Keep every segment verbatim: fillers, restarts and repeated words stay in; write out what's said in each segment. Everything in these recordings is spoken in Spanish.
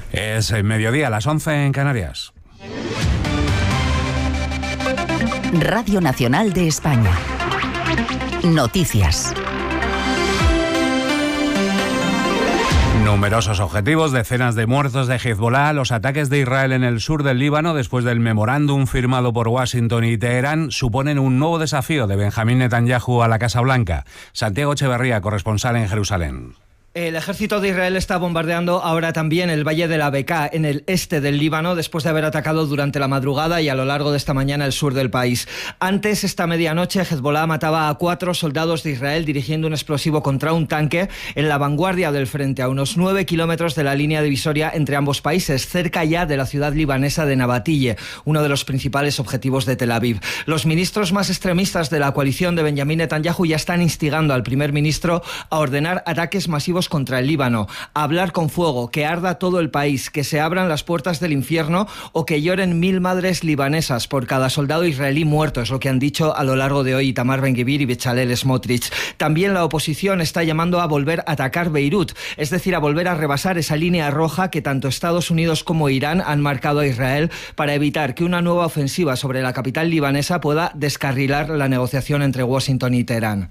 Es el mediodía, a las once en Canarias. Radio Nacional de España. Noticias. Numerosos objetivos, decenas de muertos de Hezbollah, los ataques de Israel en el sur del Líbano después del memorándum firmado por Washington y Teherán suponen un nuevo desafío de Benjamín Netanyahu a la Casa Blanca. Santiago Echeverría, corresponsal en Jerusalén. El ejército de Israel está bombardeando ahora también el Valle de la Bekaa, en el este del Líbano, después de haber atacado durante la madrugada y a lo largo de esta mañana el sur del país. Antes, esta medianoche, Hezbollah mataba a cuatro soldados de Israel dirigiendo un explosivo contra un tanque en la vanguardia del frente, a unos nueve kilómetros de la línea divisoria entre ambos países, cerca ya de la ciudad libanesa de Nabatille, uno de los principales objetivos de Tel Aviv. Los ministros más extremistas de la coalición de Benjamín Netanyahu ya están instigando al primer ministro a ordenar ataques masivos contra el Líbano, a hablar con fuego, que arda todo el país, que se abran las puertas del infierno o que lloren mil madres libanesas por cada soldado israelí muerto, es lo que han dicho a lo largo de hoy Itamar Ben-Gvir y Bezalel Smotrich. También la oposición está llamando a volver a atacar Beirut, es decir, a volver a rebasar esa línea roja que tanto Estados Unidos como Irán han marcado a Israel para evitar que una nueva ofensiva sobre la capital libanesa pueda descarrilar la negociación entre Washington y Teherán.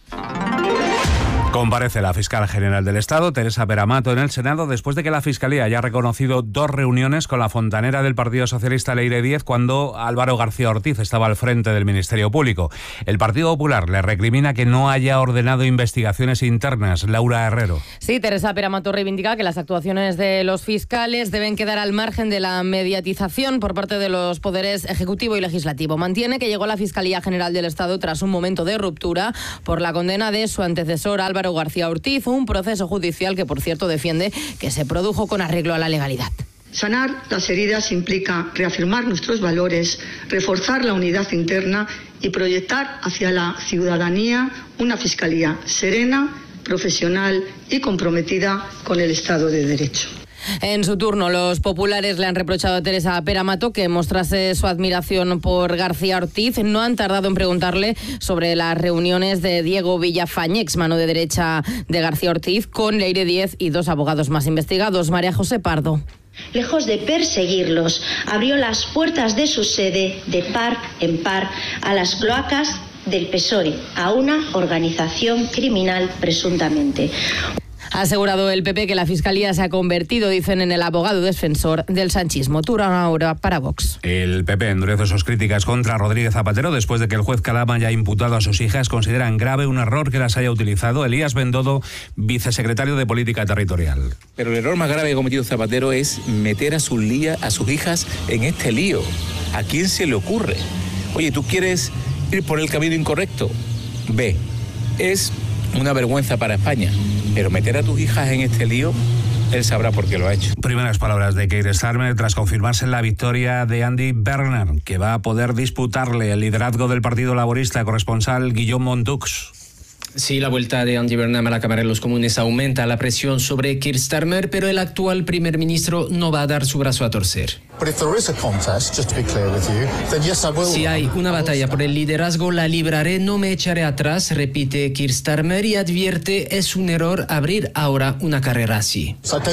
Comparece la fiscal general del Estado, Teresa Peramato, en el Senado después de que la Fiscalía haya reconocido dos reuniones con la fontanera del Partido Socialista, Leire Díez, cuando Álvaro García Ortiz estaba al frente del Ministerio Público. El Partido Popular le recrimina que no haya ordenado investigaciones internas. Laura Herrero. Sí, Teresa Peramato reivindica que las actuaciones de los fiscales deben quedar al margen de la mediatización por parte de los poderes ejecutivo y legislativo. Mantiene que llegó a la Fiscalía General del Estado tras un momento de ruptura por la condena de su antecesor, Álvaro García Ortiz, un proceso judicial que, por cierto, defiende que se produjo con arreglo a la legalidad. Sanar las heridas implica reafirmar nuestros valores, reforzar la unidad interna y proyectar hacia la ciudadanía una fiscalía serena, profesional y comprometida con el Estado de Derecho. En su turno, los populares le han reprochado a Teresa Peramato que mostrase su admiración por García Ortiz. No han tardado en preguntarle sobre las reuniones de Diego Villafañe, ex mano de derecha de García Ortiz, con Leire Díez y dos abogados más investigados. María José Pardo. Lejos de perseguirlos, abrió las puertas de su sede de par en par a las cloacas del P S O E, a una organización criminal presuntamente. Ha asegurado el P P que la Fiscalía se ha convertido, dicen, en el abogado defensor del sanchismo. Turno ahora para Vox. El P P endurece sus críticas contra Rodríguez Zapatero después de que el juez Calama haya imputado a sus hijas. Consideran grave un error que las haya utilizado. Elías Bendodo, vicesecretario de Política Territorial. Pero el error más grave que ha cometido Zapatero es meter a sus, lía, a sus hijas en este lío. ¿A quién se le ocurre? Oye, ¿tú quieres ir por el camino incorrecto? Ve, es una vergüenza para España. Pero meter a tus hijas en este lío, él sabrá por qué lo ha hecho. Primeras palabras de Keir Starmer tras confirmarse la victoria de Andy Bernard, que va a poder disputarle el liderazgo del Partido Laborista. Corresponsal Guillaume Montux. Sí, la vuelta de Andy Burnham a la Cámara de los Comunes aumenta la presión sobre Keir Starmer, pero el actual primer ministro no va a dar su brazo a torcer. Si hay una batalla por el liderazgo, la libraré, no me echaré atrás, repite Keir Starmer y advierte, es un error abrir ahora una carrera así.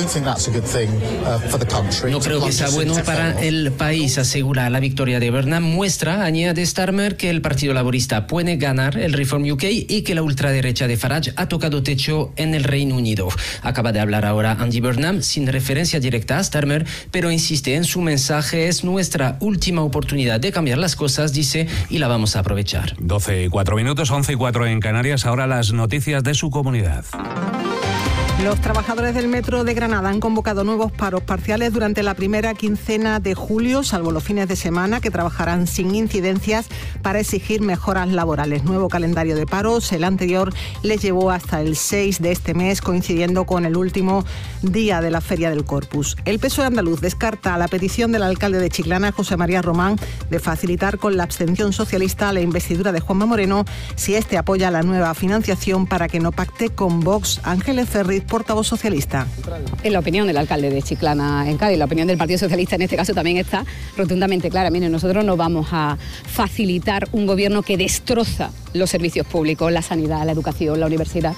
No creo que sea bueno para el país, asegura. La victoria de Burnham muestra, añade Starmer, que el Partido Laborista puede ganar el Reform U K y que la ultraderecha de Farage ha tocado techo en el Reino Unido. Acaba de hablar ahora Andy Burnham, sin referencia directa a Starmer, pero insiste en su mensaje. mensaje es nuestra última oportunidad de cambiar las cosas, dice, y la vamos a aprovechar. doce y cuatro minutos, once y cuatro en Canarias. Ahora las noticias de su comunidad. Los trabajadores del Metro de Granada han convocado nuevos paros parciales durante la primera quincena de julio, salvo los fines de semana, que trabajarán sin incidencias para exigir mejoras laborales. Nuevo calendario de paros. El anterior les llevó hasta el seis de este mes, coincidiendo con el último día de la Feria del Corpus. El P S O E andaluz descarta la petición del alcalde de Chiclana, José María Román, de facilitar con la abstención socialista la investidura de Juanma Moreno si este apoya la nueva financiación para que no pacte con Vox. Ángeles Ferriz, portavoz socialista. En la opinión del alcalde de Chiclana en Cádiz, la opinión del Partido Socialista en este caso también está rotundamente clara. Miren, nosotros no vamos a facilitar un gobierno que destroza los servicios públicos, la sanidad, la educación, la universidad.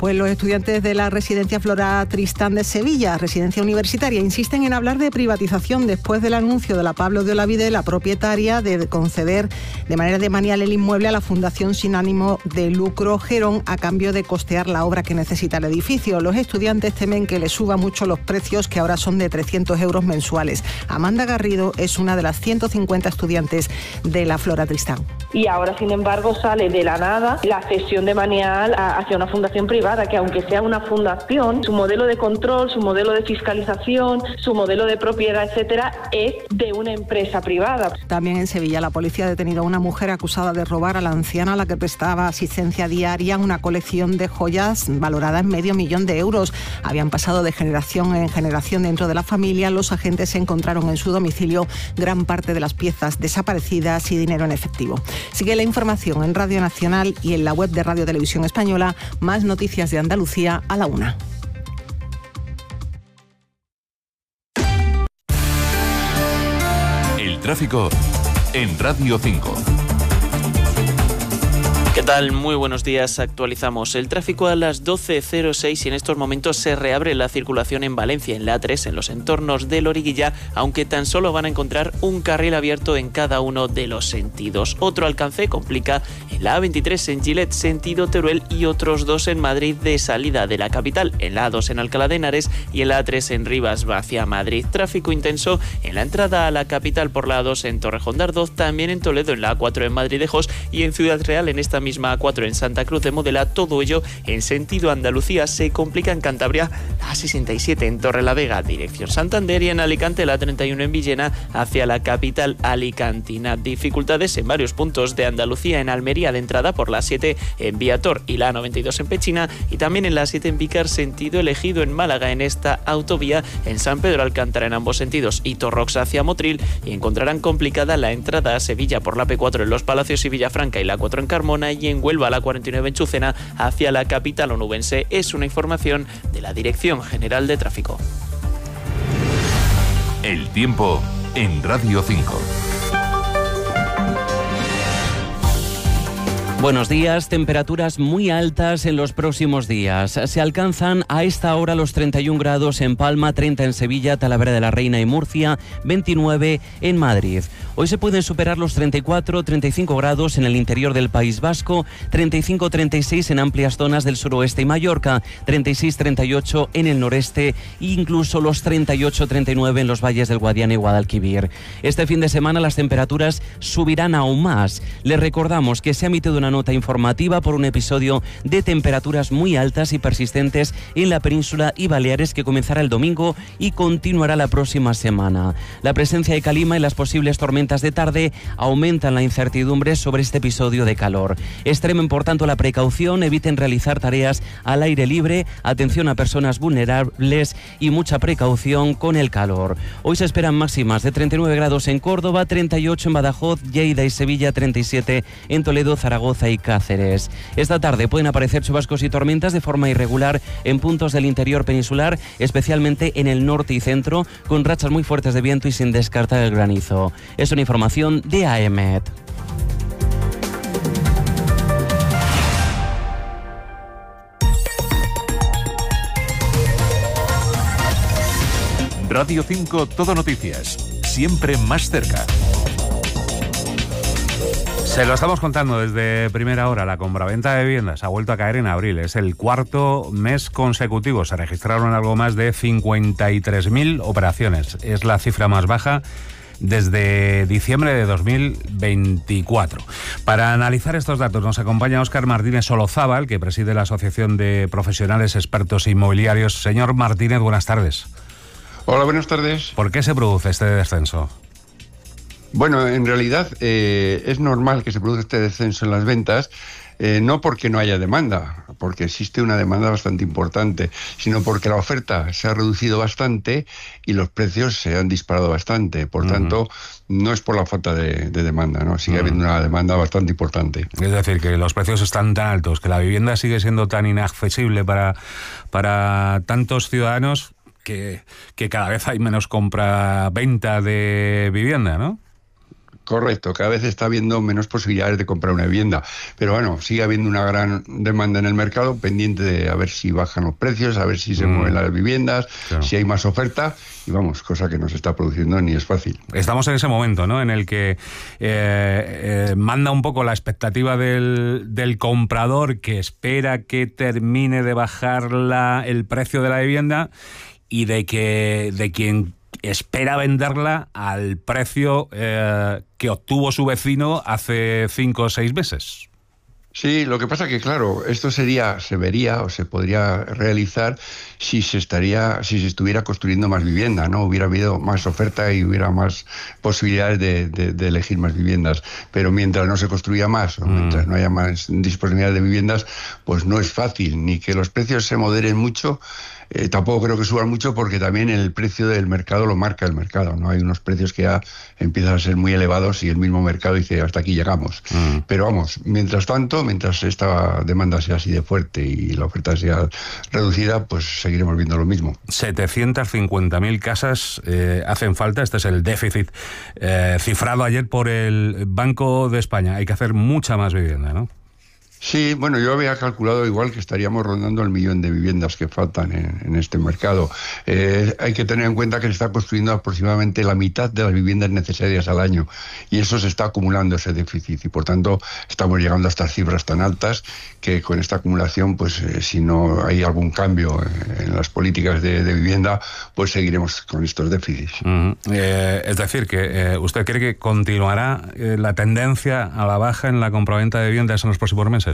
Pues los estudiantes de la residencia Flora Tristán de Sevilla, residencia universitaria, insisten en hablar de privatización después del anuncio de la Pablo de Olavide, la propietaria, de conceder de manera demanial el inmueble a la Fundación sin ánimo de lucro Gerón a cambio de costear la obra que necesita el edificio. Los estudiantes temen que les suba mucho los precios, que ahora son de trescientos euros mensuales. Amanda Garrido es una de las ciento cincuenta estudiantes de la Flora Tristán. Y ahora, sin embargo, sale de la nada la cesión de manial hacia una fundación privada, que aunque sea una fundación, su modelo de control, su modelo de fiscalización, su modelo de propiedad, etcétera, es de una empresa privada. También en Sevilla la policía ha detenido a una mujer acusada de robar a la anciana a la que prestaba asistencia diaria una colección de joyas valorada en medio millón de euros. Habían pasado de generación en generación dentro de la familia. Los agentes encontraron en su domicilio gran parte de las piezas desaparecidas y dinero en efectivo. Sigue la información en Radio Nacional y en la web de Radio Televisión Española. Más noticias de Andalucía a la una. El tráfico en Radio cinco. ¿Qué tal? Muy buenos días. Actualizamos el tráfico a las doce cero seis y en estos momentos se reabre la circulación en Valencia, en la A tres, en los entornos de Loriguilla, aunque tan solo van a encontrar un carril abierto en cada uno de los sentidos. Otro alcance complica en la A veintitrés en Gilet, sentido Teruel, y otros dos en Madrid de salida de la capital, en la A dos en Alcalá de Henares y en la A tres en Rivas hacia Madrid. Tráfico intenso en la entrada a la capital por la A dos en Torrejón de Ardoz, también en Toledo en la A cuatro en Madridejos y en Ciudad Real en esta misma A cuatro en Santa Cruz de Modela. Todo ello en sentido Andalucía. Se complica en Cantabria la A sesenta y siete en Torrelavega, dirección Santander, y en Alicante la A treinta y uno en Villena hacia la capital alicantina. Dificultades en varios puntos de Andalucía, en Almería de entrada por la A siete en Viator y la A noventa y dos en Pechina, y también en la A siete en Vícar, sentido Elegido en Málaga, en esta autovía en San Pedro Alcántara en ambos sentidos y Torrox hacia Motril, y encontrarán complicada la entrada a Sevilla por la P cuatro en Los Palacios y Villafranca y la cuatro en Carmona, y en Huelva la cuarenta y nueve en Chucena hacia la capital onubense. Es una información de la Dirección General de Tráfico. El tiempo en Radio cinco. Buenos días. Temperaturas muy altas en los próximos días. Se alcanzan a esta hora los treinta y un grados en Palma, treinta en Sevilla, Talavera de la Reina y Murcia, veintinueve en Madrid. Hoy se pueden superar los treinta y cuatro, treinta y cinco grados en el interior del País Vasco, treinta y cinco, treinta y seis en amplias zonas del suroeste y Mallorca, treinta y seis, treinta y ocho en el noreste e incluso los treinta y ocho, treinta y nueve en los valles del Guadiana y Guadalquivir. Este fin de semana las temperaturas subirán aún más. Les recordamos que se ha emitido una nota informativa por un episodio de temperaturas muy altas y persistentes en la península y Baleares que comenzará el domingo y continuará la próxima semana. La presencia de calima y las posibles tormentas de tarde aumentan la incertidumbre sobre este episodio de calor. Extremen por tanto la precaución, eviten realizar tareas al aire libre, atención a personas vulnerables y mucha precaución con el calor. Hoy se esperan máximas de treinta y nueve grados en Córdoba, treinta y ocho en Badajoz, Lleida y Sevilla, treinta y siete en Toledo, Zaragoza y Cáceres. Esta tarde pueden aparecer chubascos y tormentas de forma irregular en puntos del interior peninsular, especialmente en el norte y centro, con rachas muy fuertes de viento y sin descartar el granizo. Es una información de A E M E T. Radio cinco Todo Noticias. Siempre más cerca. Se lo estamos contando desde primera hora. La compraventa de viviendas ha vuelto a caer en abril. Es el cuarto mes consecutivo. Se registraron algo más de cincuenta y tres mil operaciones. Es la cifra más baja desde diciembre de dos mil veinticuatro. Para analizar estos datos nos acompaña Óscar Martínez Solozábal, que preside la Asociación de Profesionales Expertos Inmobiliarios. Señor Martínez, buenas tardes. Hola, buenas tardes. ¿Por qué se produce este descenso? Bueno, en realidad eh, es normal que se produzca este descenso en las ventas, eh, no porque no haya demanda, porque existe una demanda bastante importante, sino porque la oferta se ha reducido bastante y los precios se han disparado bastante. Por uh-huh. tanto, no es por la falta de, de demanda, ¿no? Sigue uh-huh. habiendo una demanda bastante importante. Es decir, que los precios están tan altos, que la vivienda sigue siendo tan inaccesible para, para tantos ciudadanos que, que cada vez hay menos compra-venta de vivienda, ¿no? Correcto, cada vez está habiendo menos posibilidades de comprar una vivienda, pero bueno, sigue habiendo una gran demanda en el mercado, pendiente de a ver si bajan los precios, a ver si se mm. mueven las viviendas, claro. si hay más oferta, y vamos, cosa que no se está produciendo ni es fácil. Estamos en ese momento, ¿no?, en el que eh, eh, manda un poco la expectativa del, del comprador, que espera que termine de bajar la, el precio de la vivienda, y de que de quien espera venderla al precio eh, que obtuvo su vecino hace cinco o seis meses. Sí, lo que pasa que, claro, esto sería, se vería o se podría realizar si se estaría, si se estuviera construyendo más vivienda, ¿no? Hubiera habido más oferta y hubiera más posibilidades de, de, de elegir más viviendas. Pero mientras no se construya más, o mientras mm. no haya más disponibilidad de viviendas, pues no es fácil, ni que los precios se moderen mucho. Eh, tampoco creo que suban mucho, porque también el precio del mercado lo marca el mercado, ¿no? Hay unos precios que ya empiezan a ser muy elevados y el mismo mercado dice hasta aquí llegamos. Mm. Pero vamos, mientras tanto, mientras esta demanda sea así de fuerte y la oferta sea reducida, pues seguiremos viendo lo mismo. setecientas cincuenta mil casas eh, hacen falta. Este es el déficit eh, cifrado ayer por el Banco de España. Hay que hacer mucha más vivienda, ¿no? Sí, bueno, yo había calculado igual que estaríamos rondando el millón de viviendas que faltan en, en este mercado. Eh, hay que tener en cuenta que se está construyendo aproximadamente la mitad de las viviendas necesarias al año, y eso se está acumulando, ese déficit, y por tanto estamos llegando a estas cifras tan altas que con esta acumulación, pues eh, si no hay algún cambio en las políticas de, de vivienda, pues seguiremos con estos déficits. Uh-huh. eh, es decir, que eh, ¿usted cree que continuará eh, la tendencia a la baja en la compraventa de viviendas en los próximos meses?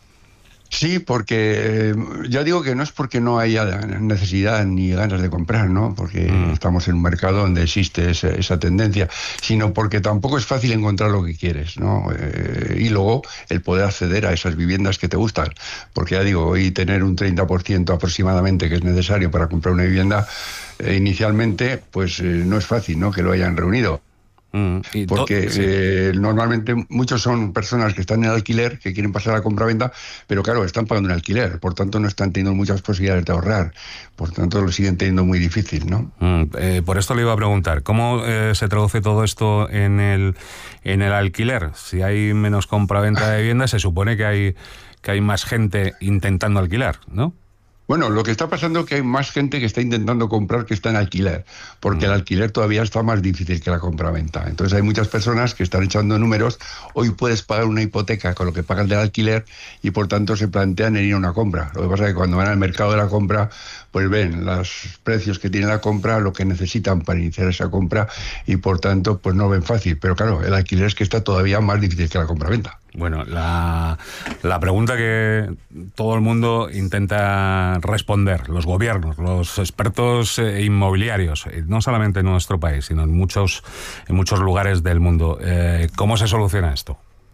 Sí, porque eh, ya digo que no es porque no haya necesidad ni ganas de comprar, ¿no? Porque mm. estamos en un mercado donde existe esa, esa tendencia, sino porque tampoco es fácil encontrar lo que quieres, ¿no? Eh, y luego el poder acceder a esas viviendas que te gustan, porque ya digo, hoy tener un treinta por ciento aproximadamente que es necesario para comprar una vivienda, eh, inicialmente, pues eh, no es fácil, ¿no?, que lo hayan reunido. Mm, porque sí. eh, normalmente muchos son personas que están en alquiler, que quieren pasar a la compraventa, pero claro, están pagando un alquiler, por tanto no están teniendo muchas posibilidades de ahorrar, por tanto lo siguen teniendo muy difícil, ¿no? Mm, eh, por esto le iba a preguntar, ¿cómo eh, se traduce todo esto en el, en el alquiler? Si hay menos compraventa de viviendas, se supone que hay, que hay más gente intentando alquilar, ¿no? Bueno, lo que está pasando es que hay más gente que está intentando comprar que está en alquiler, porque el alquiler todavía está más difícil que la compraventa. Entonces hay muchas personas que están echando números. Hoy puedes pagar una hipoteca con lo que pagas del alquiler y por tanto se plantean en ir a una compra. Lo que pasa es que cuando van al mercado de la compra, pues ven los precios que tiene la compra, lo que necesitan para iniciar esa compra, y por tanto pues no ven fácil. Pero claro, el alquiler es que está todavía más difícil que la compraventa. Bueno, la, la pregunta que todo el mundo intenta responder, los gobiernos, los expertos eh, inmobiliarios, no solamente en nuestro país, sino en muchos, en muchos lugares del mundo, eh, ¿cómo se soluciona esto?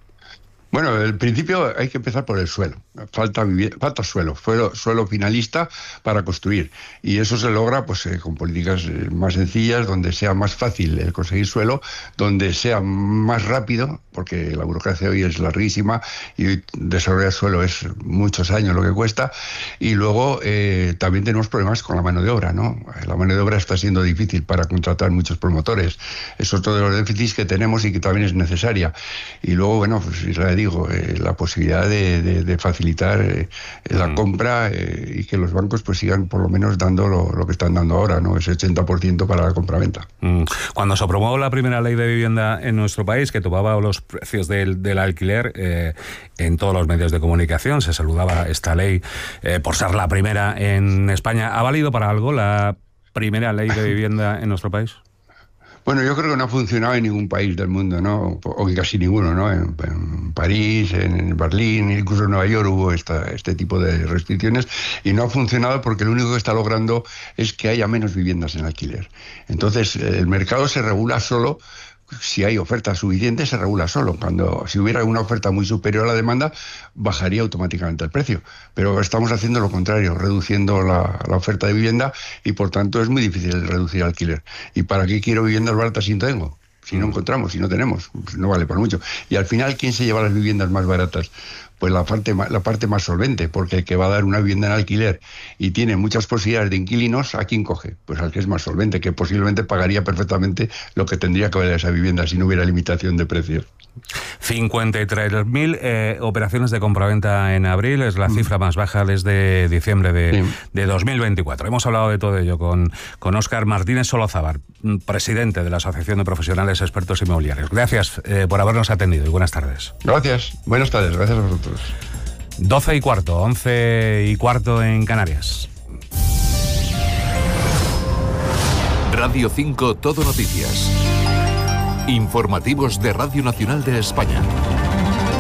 Bueno, el principio hay que empezar por el suelo. Falta, falta suelo, suelo, suelo finalista para construir. Y eso se logra pues eh, con políticas eh, más sencillas, donde sea más fácil el conseguir suelo, donde sea más rápido, porque la burocracia hoy es larguísima y hoy desarrollar suelo es muchos años lo que cuesta. Y luego eh, también tenemos problemas con la mano de obra, ¿no? La mano de obra está siendo difícil para contratar muchos promotores. Eso es otro de los déficits que tenemos y que también es necesaria. Y luego, bueno, pues la digo, eh, la posibilidad de, de, de facilitar eh, la mm. compra eh, y que los bancos pues sigan por lo menos dando lo, lo que están dando ahora, ¿no? Ese ochenta por ciento para la compraventa. Mm. Cuando se aprobó la primera ley de vivienda en nuestro país, que tomaba los precios del, del alquiler, eh, en todos los medios de comunicación se saludaba esta ley eh, por ser la primera en España. ¿Ha valido para algo la primera ley de vivienda en nuestro país? Bueno, yo creo que no ha funcionado en ningún país del mundo, ¿no? O casi ninguno, ¿no? En, en París, en Berlín, incluso en Nueva York hubo esta, este tipo de restricciones y no ha funcionado porque lo único que está logrando es que haya menos viviendas en alquiler. Entonces, el mercado se regula solo. Si hay oferta suficiente, se regula solo. Cuando si hubiera una oferta muy superior a la demanda, bajaría automáticamente el precio. Pero estamos haciendo lo contrario, reduciendo la, la oferta de vivienda y por tanto es muy difícil reducir el alquiler. ¿Y para qué quiero viviendas baratas si no tengo? Si no encontramos, si no tenemos, pues no vale para mucho. Y al final, ¿quién se lleva las viviendas más baratas? pues la parte, la parte más solvente, porque el que va a dar una vivienda en alquiler y tiene muchas posibilidades de inquilinos, ¿a quién coge? Pues al que es más solvente, que posiblemente pagaría perfectamente lo que tendría que valer esa vivienda si no hubiera limitación de precios. cincuenta y tres mil eh, operaciones de compraventa en abril, es la cifra más baja desde diciembre de, sí. de dos mil veinticuatro. Hemos hablado de todo ello con, con Óscar Martínez Solozábal, presidente de la Asociación de Profesionales Expertos Inmobiliarios. Gracias eh, por habernos atendido y buenas tardes. Gracias, buenas tardes, gracias a vosotros. doce y cuarto, once y cuarto en Canarias. Radio cinco Todo Noticias. Informativos de Radio Nacional de España.